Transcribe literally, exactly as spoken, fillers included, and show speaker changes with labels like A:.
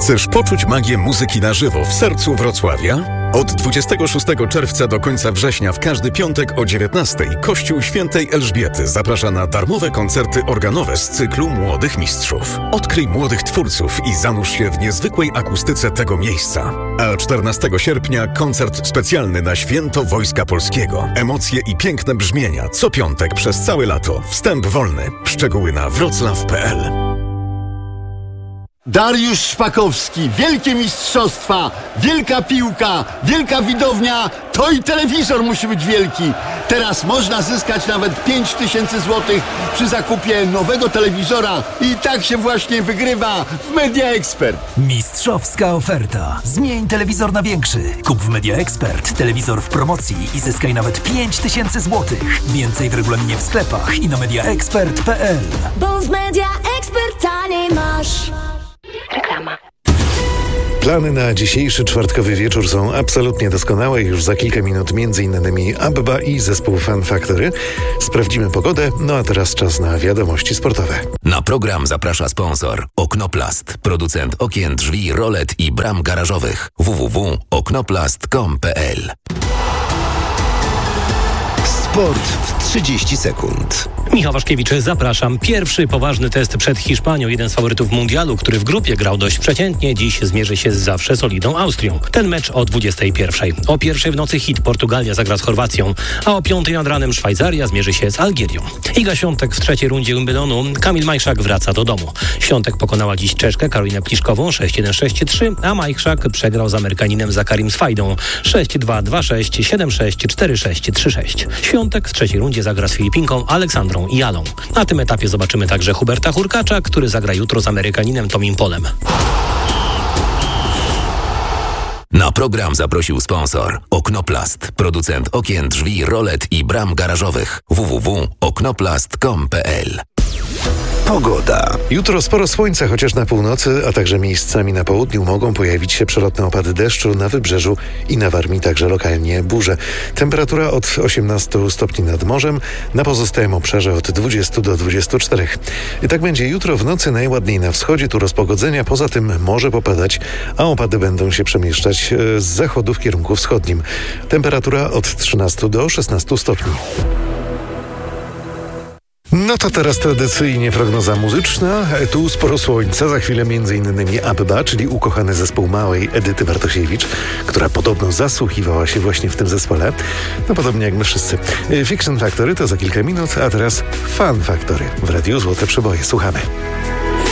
A: Chcesz poczuć magię muzyki na żywo w sercu Wrocławia? Od dwudziestego szóstego czerwca do końca września w każdy piątek o dziewiętnastej Kościół Świętej Elżbiety zaprasza na darmowe koncerty organowe z cyklu Młodych Mistrzów. Odkryj młodych twórców i zanurz się w niezwykłej akustyce tego miejsca. A czternastego sierpnia koncert specjalny na Święto Wojska Polskiego. Emocje i piękne brzmienia co piątek przez całe lato. Wstęp wolny. Szczegóły na wroclaw kropka p l.
B: Dariusz Szpakowski, wielkie mistrzostwa, wielka piłka, wielka widownia, to i telewizor musi być wielki. Teraz można zyskać nawet pięć tysięcy złotych przy zakupie nowego telewizora i tak się właśnie wygrywa w Media Expert.
C: Mistrzowska oferta. Zmień telewizor na większy. Kup w Media Expert telewizor w promocji i zyskaj nawet pięć tysięcy złotych. Więcej w regulaminie w sklepach i na media expert kropka p l.
D: Bo w Media Expert taniej masz. Reklama.
E: Plany na dzisiejszy czwartkowy wieczór są absolutnie doskonałe. Już za kilka minut między innymi Abba i zespół Fun Factory. Sprawdzimy pogodę, no a teraz czas na wiadomości sportowe.
F: Na program zaprasza sponsor Oknoplast, producent okien, drzwi, rolet i bram garażowych. w w w kropka oknoplast kropka com kropka p l.
G: Sport w trzydzieści sekund.
H: Michał Waszkiewicz, zapraszam. Pierwszy poważny test przed Hiszpanią. Jeden z faworytów mundialu, który w grupie grał dość przeciętnie, dziś zmierzy się z zawsze solidną Austrią. Ten mecz o dwudziestej pierwszej. O pierwszej w nocy hit Portugalia zagra z Chorwacją, a o piątej nad ranem Szwajcaria zmierzy się z Algierią. Iga Świątek w trzeciej rundzie Wimbledonu. Kamil Majszak wraca do domu. Świątek pokonała dziś Czeszkę Karolinę Pliszkową sześć jeden sześć trzy, a Majszak przegrał z Amerykaninem Zakarim Swajdą sześć dwa dwa sześć siedem sześć cztery sześć trzy sześć. Świątek w trzeciej rundzie zagra z Filipinką Aleksandrą Jalą. Na tym etapie zobaczymy także Huberta Hurkacza, który zagra jutro z Amerykaninem Tomim Polem.
F: Na program zaprosił sponsor Oknoplast, producent okien, drzwi, rolet i bram garażowych. w w w kropka oknoplast kropka com kropka p l.
G: Pogoda.
E: Jutro sporo słońca, chociaż na północy, a także miejscami na południu mogą pojawić się przelotne opady deszczu, na wybrzeżu i na Warmii także lokalnie burze. Temperatura od osiemnastu stopni nad morzem, na pozostałym obszarze od dwudziestu do dwudziestu czterech. I tak będzie jutro w nocy najładniej na wschodzie, tu rozpogodzenia, poza tym może popadać, a opady będą się przemieszczać z zachodu w kierunku wschodnim. Temperatura od trzynastu do szesnastu stopni. No to teraz tradycyjnie prognoza muzyczna. Tu sporo słońca, za chwilę między innymi Abba, czyli ukochany zespół małej Edyty Bartosiewicz, która podobno zasłuchiwała się właśnie w tym zespole. No podobnie jak my wszyscy. Fiction Factory to za kilka minut, a teraz Fun Factory w Radiu Złote Przeboje. Słuchamy.